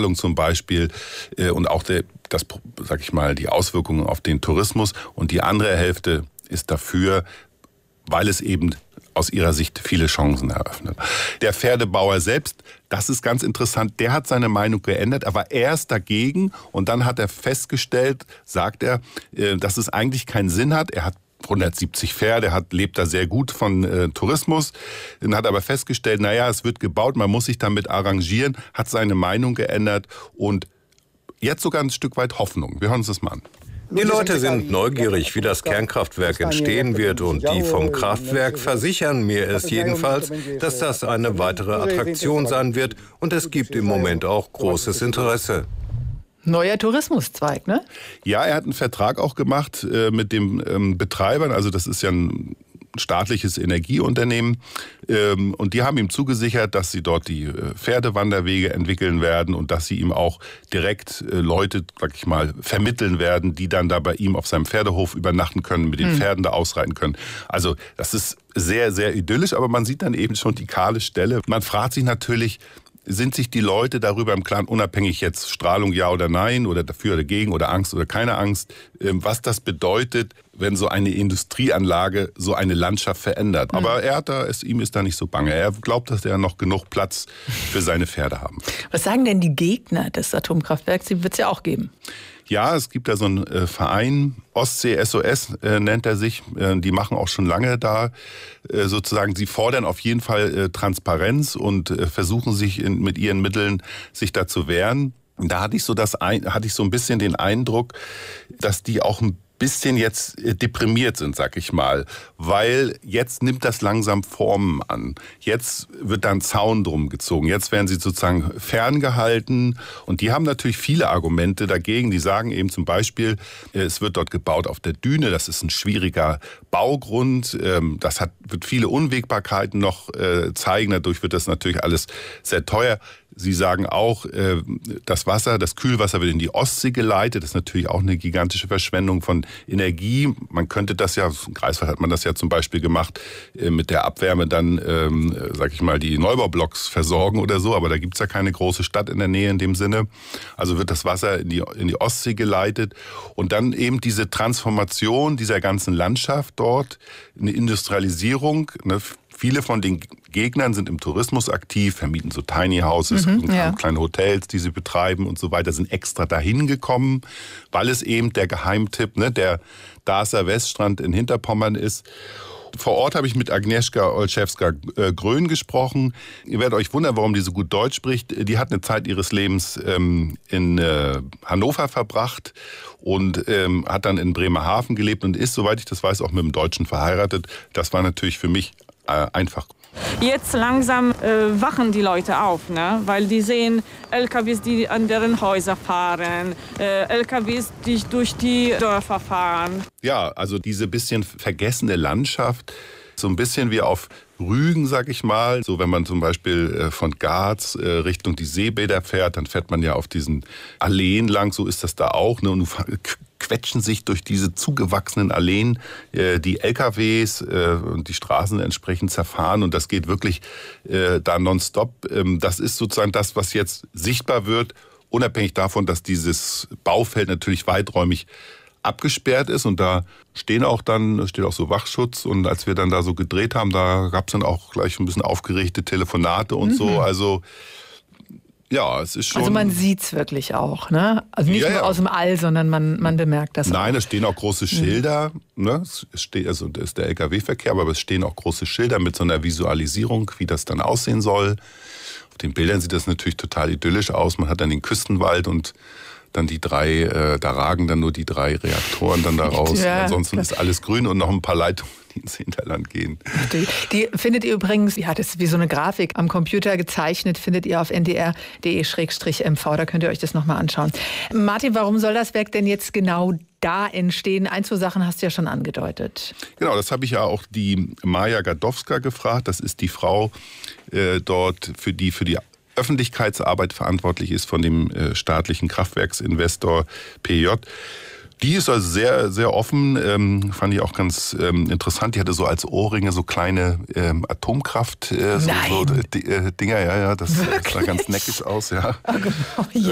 Strahlung zum Beispiel und auch die Auswirkungen auf den Tourismus. Und die andere Hälfte ist dafür, weil es eben aus ihrer Sicht viele Chancen eröffnet. Der Pferdebauer selbst, das ist ganz interessant, der hat seine Meinung geändert, er war erst dagegen und dann hat er festgestellt, sagt er, dass es eigentlich keinen Sinn hat. Er hat 170 Pferde, lebt da sehr gut von Tourismus, hat aber festgestellt, es wird gebaut, man muss sich damit arrangieren, hat seine Meinung geändert und jetzt sogar ein Stück weit Hoffnung. Wir hören uns das mal an. Die Leute sind neugierig, wie das Kernkraftwerk entstehen wird und die vom Kraftwerk versichern mir es jedenfalls, dass das eine weitere Attraktion sein wird und es gibt im Moment auch großes Interesse. Neuer Tourismuszweig, ne? Ja, er hat einen Vertrag auch gemacht mit den Betreibern, also das ist ja ein staatliches Energieunternehmen und die haben ihm zugesichert, dass sie dort die Pferdewanderwege entwickeln werden und dass sie ihm auch direkt Leute, vermitteln werden, die dann da bei ihm auf seinem Pferdehof übernachten können, mit den Pferden da ausreiten können. Also das ist sehr, sehr idyllisch, aber man sieht dann eben schon die kahle Stelle. Man fragt sich natürlich, sind sich die Leute darüber im Klaren, unabhängig jetzt Strahlung ja oder nein oder dafür oder dagegen oder Angst oder keine Angst, was das bedeutet, wenn so eine Industrieanlage so eine Landschaft verändert. Aber ihm ist da nicht so bange. Er glaubt, dass er noch genug Platz für seine Pferde haben. Was sagen denn die Gegner des Atomkraftwerks? Die wird es ja auch geben. Ja, es gibt da so einen Verein, Ostsee SOS nennt er sich. Die machen auch schon lange da sozusagen. Sie fordern auf jeden Fall Transparenz und versuchen sich mit ihren Mitteln sich da zu wehren. Und da hatte ich so ein bisschen den Eindruck, dass die auch ein bisschen jetzt deprimiert sind, sag ich mal, weil jetzt nimmt das langsam Formen an. Jetzt wird da ein Zaun drum gezogen. Jetzt werden sie sozusagen ferngehalten und die haben natürlich viele Argumente dagegen. Die sagen eben zum Beispiel, es wird dort gebaut auf der Düne, das ist ein schwieriger Baugrund, wird viele Unwägbarkeiten noch zeigen, dadurch wird das natürlich alles sehr teuer. Sie sagen auch, das Kühlwasser wird in die Ostsee geleitet. Das ist natürlich auch eine gigantische Verschwendung von Energie. Man könnte das ja, im Greifswald hat man das ja zum Beispiel gemacht, mit der Abwärme dann, die Neubaublocks versorgen oder so. Aber da gibt's ja keine große Stadt in der Nähe in dem Sinne. Also wird das Wasser in die Ostsee geleitet. Und dann eben diese Transformation dieser ganzen Landschaft dort, eine Industrialisierung, ne? Viele von den Gegnern sind im Tourismus aktiv, vermieten so Tiny Houses, kleine Hotels, die sie betreiben und so weiter, sind extra dahin gekommen, weil es eben der Geheimtipp, ne, der Darßer Weststrand in Hinterpommern ist. Vor Ort habe ich mit Agnieszka Olszewska-Grön gesprochen. Ihr werdet euch wundern, warum die so gut Deutsch spricht. Die hat eine Zeit ihres Lebens in Hannover verbracht und hat dann in Bremerhaven gelebt und ist, soweit ich das weiß, auch mit einem Deutschen verheiratet. Das war natürlich für mich einfach. Jetzt langsam wachen die Leute auf, ne? Weil die sehen LKWs, die an deren Häuser fahren, LKWs, die durch die Dörfer fahren. Ja, also diese bisschen vergessene Landschaft, so ein bisschen wie auf Rügen, sag ich mal. So, wenn man zum Beispiel von Garz Richtung die Seebäder fährt, dann fährt man ja auf diesen Alleen lang, so ist das da auch, ne? Und quetschen sich durch diese zugewachsenen Alleen die LKWs und die Straßen entsprechend zerfahren und das geht wirklich da nonstop. Das ist sozusagen das, was jetzt sichtbar wird, unabhängig davon, dass dieses Baufeld natürlich weiträumig abgesperrt ist und da steht auch so Wachschutz und als wir dann da so gedreht haben, da gab es dann auch gleich ein bisschen aufgeregte Telefonate und so, also ja, es ist schon... Also man sieht's wirklich auch, ne? Also nicht nur aus dem All, sondern man bemerkt das auch. Nein, es stehen auch große Schilder, ne? Das ist der LKW-Verkehr, aber es stehen auch große Schilder mit so einer Visualisierung, wie das dann aussehen soll. Auf den Bildern sieht das natürlich total idyllisch aus. Man hat dann den Küstenwald und dann da ragen dann nur die 3 Reaktoren dann da raus. Ja, ansonsten ist alles grün und noch ein paar Leitungen, die ins Hinterland gehen. Die findet ihr übrigens, das ist wie so eine Grafik am Computer gezeichnet, findet ihr auf ndr.de/mv, da könnt ihr euch das nochmal anschauen. Martin, warum soll das Werk denn jetzt genau da entstehen? 2 Sachen hast du ja schon angedeutet. Genau, das habe ich ja auch die Maja Gadowska gefragt. Das ist die Frau dort, für die Öffentlichkeitsarbeit verantwortlich ist von dem staatlichen Kraftwerksinvestor PJ. Die ist also sehr, sehr offen, fand ich auch ganz interessant. Die hatte so als Ohrringe so kleine Atomkraft Dinger, das sah ganz neckisch aus, ja. Oh,